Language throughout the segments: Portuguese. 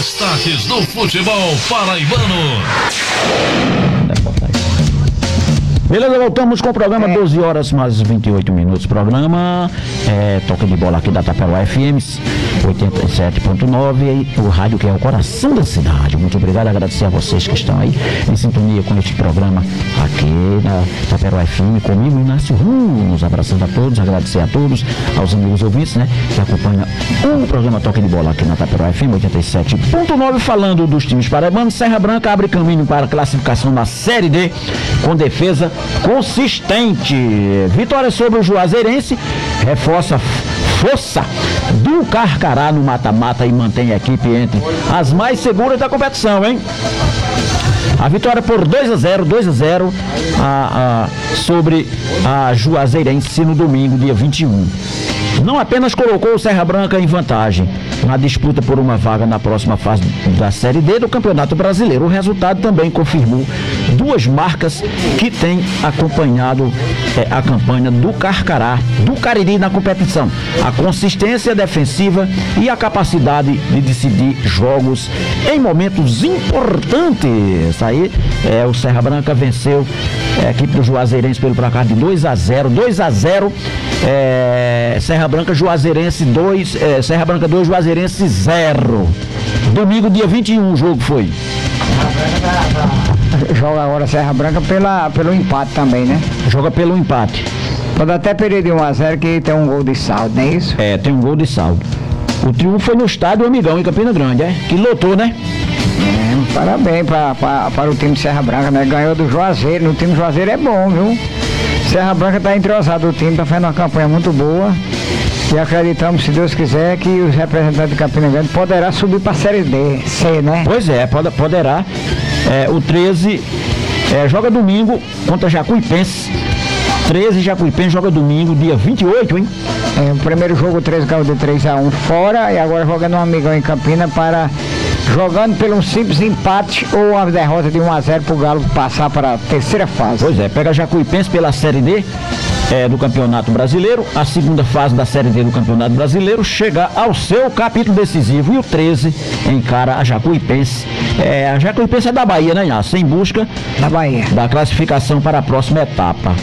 Destaques do futebol paraibano. Beleza, voltamos com o programa 12 horas mais 28 minutos. Programa Toque de Bola aqui da Taperoá FM 87.9, o rádio que é o coração da cidade. Muito obrigado, agradecer a vocês que estão aí em sintonia com este programa aqui na Taperoá FM, comigo, Inácio Rumos, abraçando a todos, agradecer a todos, aos amigos ouvintes, né, que acompanham o programa Toque de Bola aqui na Taperoá FM 87.9, falando dos times paraibanos. Serra Branca abre caminho para a classificação na Série D com defesa consistente. Vitória sobre o Juazeirense reforça força do Carcará no mata-mata e mantém a equipe entre as mais seguras da competição, hein? A vitória por 2-0 sobre a Juazeirense no domingo, dia 21. Não apenas colocou o Serra Branca em vantagem na disputa por uma vaga na próxima fase da Série D do Campeonato Brasileiro. O resultado também confirmou duas marcas que têm acompanhado a campanha do Carcará, do Cariri na competição: a consistência defensiva e a capacidade de decidir jogos em momentos importantes. Aí o Serra Branca venceu a equipe do Juazeirense pelo placar de 2-0. Serra Branca Juazeirense 2, Serra Branca 2, Juazeirense 0. Domingo, dia 21, o jogo foi. Joga agora Serra Branca pelo empate também, né? Joga pelo empate. Pode até perder de 1-0 que tem um gol de saldo, não é isso? Tem um gol de saldo. O triunfo foi no estádio Amigão, em Campina Grande, que lotou, né? Parabéns para o time de Serra Branca, né? Ganhou do Juazeiro. No time Juazeiro é bom, viu? Serra Branca está entrosado, o time está fazendo uma campanha muito boa e acreditamos, se Deus quiser, que os representantes de Campina Grande poderá subir para a Série D, C, né? Pois é, poderá. O 13 joga domingo contra Jacuipense. 13 Jacuipense joga domingo, dia 28, hein? O primeiro jogo, o 13 caiu de 3-1 fora e agora jogando um Amigão em Campina jogando pelo um simples empate ou a derrota de 1-0 para o Galo passar para a terceira fase. Pois é, pega Jacuipense pela Série D do Campeonato Brasileiro, a segunda fase da Série D do Campeonato Brasileiro, chega ao seu capítulo decisivo, e o 13 encara a Jacuipense. A Jacuipense é da Bahia, né, Inácio? Em busca da Bahia, da classificação para a próxima etapa.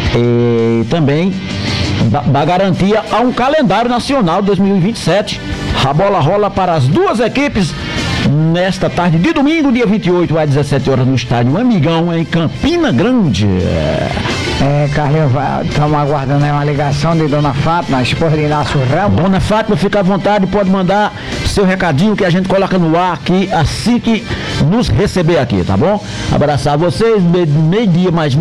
E também da garantia a um calendário nacional 2027. A bola rola para as duas equipes nesta tarde de domingo, dia 28, às 17 horas, no estádio Amigão, em Campina Grande. Carlinhos, estamos aguardando aí uma ligação de Dona Fátima, a esposa de Inácio Ramos. Dona Fátima, fica à vontade, pode mandar seu recadinho que a gente coloca no ar aqui assim que nos receber aqui, tá bom? Abraçar vocês, meio-dia mais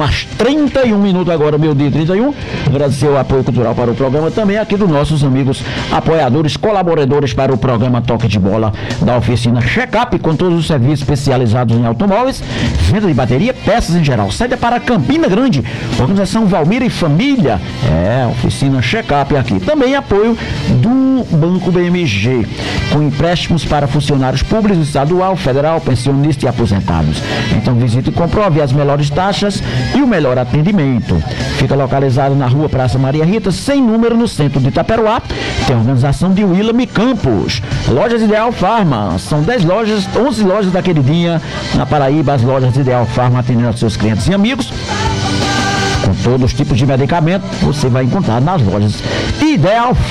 31 minutos agora, meio-dia 31. Agradecer o apoio cultural para o programa também aqui dos nossos amigos apoiadores, colaboradores para o programa Toque de Bola da oficina Check-up, com todos os serviços especializados em automóveis, venda de bateria, peças em geral. Saída para Campina Grande, organização Valmira e Família, oficina Check-up aqui. Também apoio do Banco BMG, com empréstimos para funcionários públicos, estadual, federal, pensionistas e aposentados. Então visite e comprove as melhores taxas e o melhor atendimento. Fica localizado na rua Praça Maria Rita, sem número, no centro de Itaperoá. Tem a organização de Willam Campos. Lojas Ideal Farma, são 10 lojas, 11 lojas da queridinha na Paraíba. As lojas Ideal Farma atendendo aos seus clientes e amigos com todos os tipos de medicamento. Você vai encontrar nas lojas Ideal